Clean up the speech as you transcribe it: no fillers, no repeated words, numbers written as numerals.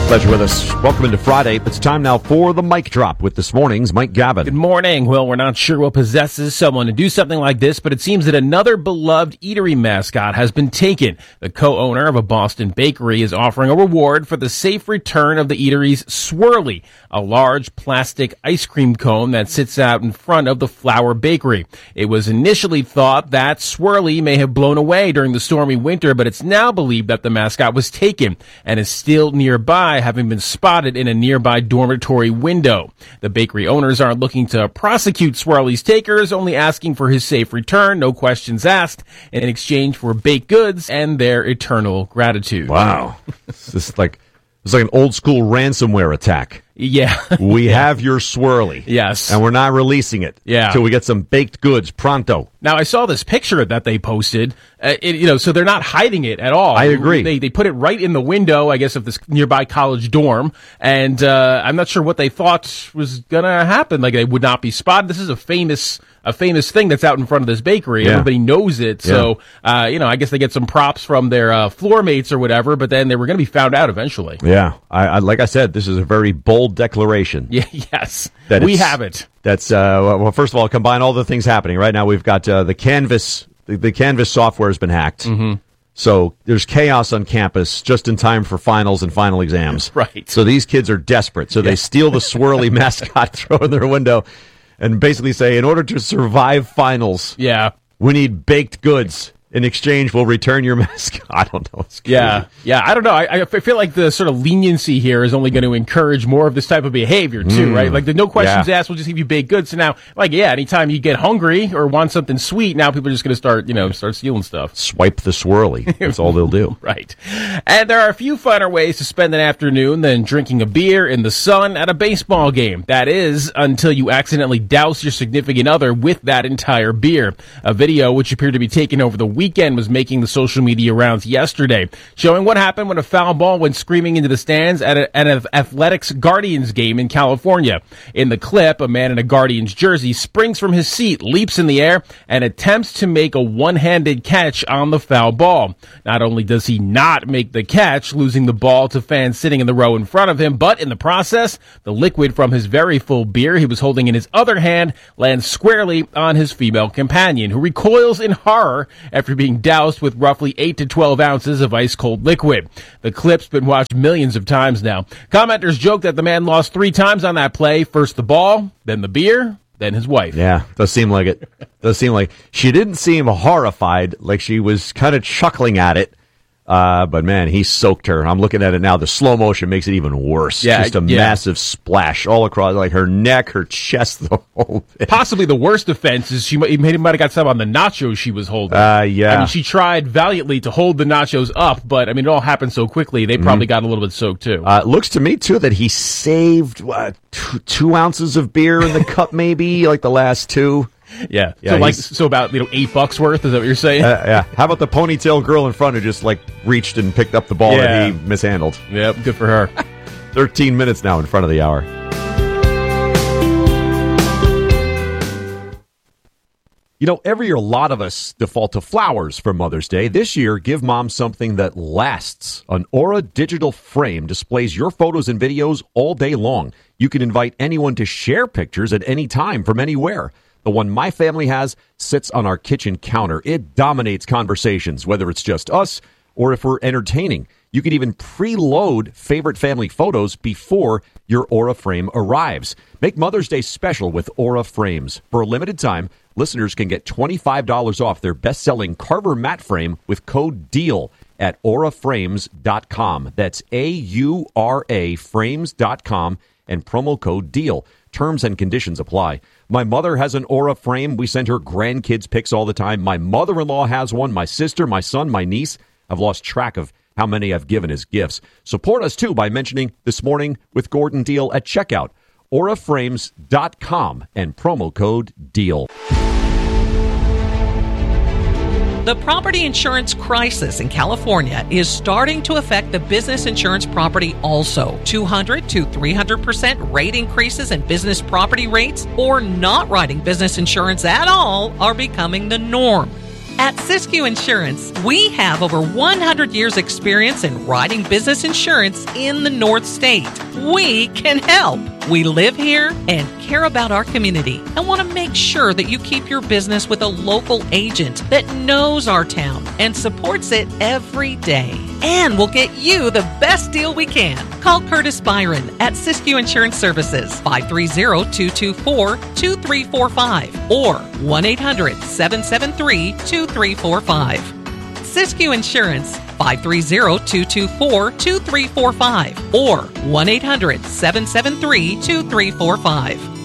Glad you're with us. Welcome into Friday. It's time now for the Mic Drop with this morning's Mike Gavin. Good morning. Well, we're not sure what possesses someone to do something like this, but it seems that another beloved eatery mascot has been taken. The co-owner of a Boston bakery is offering a reward for the safe return of the eatery's Swirly, a large plastic ice cream cone that sits out in front of the Flour Bakery. It was initially thought that Swirly may have blown away during the stormy winter, but it's now believed that the mascot was taken and is still nearby, having been spotted in a nearby dormitory window. The bakery owners aren't looking to prosecute Swirly's takers, only asking for his safe return, no questions asked, in exchange for baked goods and their eternal gratitude. Wow. It's like an old school ransomware attack. Yeah. We have your Swirly. Yes. And we're not releasing it. Yeah. Till we get some baked goods pronto. Now, I saw this picture that they posted, so they're not hiding it at all. I agree. They put it right in the window, I guess, of this nearby college dorm, and I'm not sure what they thought was going to happen. Like, they would not be spotted. This is a famous thing that's out in front of this bakery. Yeah. Everybody knows it, so, I guess they get some props from their floor mates or whatever, but then they were going to be found out eventually. Yeah. I like I said, this is a very bold declaration. Yeah, yes. We have it. That's, well, first of all, combine all the things happening. Right now we've got the Canvas, the Canvas software has been hacked. Mm-hmm. So there's chaos on campus just in time for finals and final exams. Right. So these kids are desperate. So they steal the Swirly mascot, throw it in their window, and basically say, in order to survive finals, we need baked goods. In exchange, we'll return your mascot. I don't know. It's crazy. Yeah. I don't know. I feel like the sort of leniency here is only going to encourage more of this type of behavior too, right? Like the no questions asked, we'll just give you baked goods. So now, anytime you get hungry or want something sweet, now people are just going to start stealing stuff. Swipe the Swirly. That's all they'll do. Right. And there are a few funner ways to spend an afternoon than drinking a beer in the sun at a baseball game. That is, until you accidentally douse your significant other with that entire beer. A video, which appeared to be taken over the weekend, was making the social media rounds yesterday, showing what happened when a foul ball went screaming into the stands at an Athletics Guardians game in California. In the clip, a man in a Guardians jersey springs from his seat, leaps in the air, and attempts to make a one-handed catch on the foul ball. Not only does he not make the catch, losing the ball to fans sitting in the row in front of him, but in the process, the liquid from his very full beer he was holding in his other hand lands squarely on his female companion, who recoils in horror after being doused with roughly 8 to 12 ounces of ice-cold liquid. The clip's been watched millions of times now. Commenters joke that the man lost 3 times on that play. First the ball, then the beer, then his wife. Yeah, does seem like it. Does seem like she didn't seem horrified, like she was kind of chuckling at it. But man, he soaked her. I'm looking at it now. The slow motion makes it even worse. Yeah, just a massive splash all across, like her neck, her chest, the whole thing. Possibly the worst offense is she might have got some on the nachos she was holding. Yeah. I mean, she tried valiantly to hold the nachos up, but I mean, it all happened so quickly. They probably got a little bit soaked too. It looks to me too that he saved 2 ounces of beer in the cup, maybe like the last 2. Yeah. So about $8 worth. Is that what you're saying? Yeah. How about the ponytail girl in front who just reached and picked up the ball that he mishandled? Yep. Good for her. 13 minutes now in front of the hour. Every year a lot of us default to flowers for Mother's Day. This year, give Mom something that lasts. An Aura digital frame displays your photos and videos all day long. You can invite anyone to share pictures at any time from anywhere. The one my family has sits on our kitchen counter. It dominates conversations, whether it's just us or if we're entertaining. You can even preload favorite family photos before your Aura frame arrives. Make Mother's Day special with Aura frames. For a limited time, listeners can get $25 off their best-selling Carver matte frame with code DEAL at auraframes.com. That's AURA frames.com and promo code DEAL. Terms and conditions apply. My mother has an Aura frame. We send her grandkids pics all the time. My mother-in-law has one. My sister, my son, my niece. I've lost track of how many I've given as gifts. Support us, too, by mentioning This Morning with Gordon Deal at checkout. auraframes.com and promo code DEAL. The property insurance crisis in California is starting to affect the business insurance property also. 200 to 300% rate increases in business property rates or not writing business insurance at all are becoming the norm. At Siskiyou Insurance, we have over 100 years experience in writing business insurance in the North State. We can help. We live here and care about our community and want to make sure that you keep your business with a local agent that knows our town and supports it every day. And we'll get you the best deal we can. Call Curtis Byron at Siskiyou Insurance Services, 530-224-2345 or 1-800-773-2345. Siskiyou Insurance, 530-224-2345 or 1-800-773-2345.